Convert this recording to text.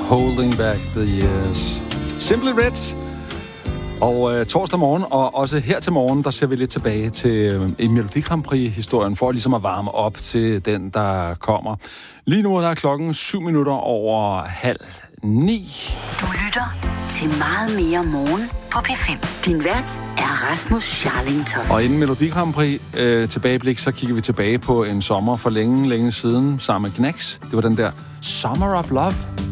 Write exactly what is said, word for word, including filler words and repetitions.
Holding Back the Years. Simply Reds. Og øh, torsdag morgen, og også her til morgen, der ser vi lidt tilbage til øh, en Melodi Grand Prix-historien, for ligesom at varme op til den, der kommer. Lige nu er der klokken syv minutter over halv ni. Du lytter til Meget mere morgen på P fem. Din vært er Rasmus Scharling-Toft. Og inden Melodi Grand Prix øh, tilbageblik, så kigger vi tilbage på en sommer for længe, længe siden sammen med Gnags. Det var den der Summer of Love.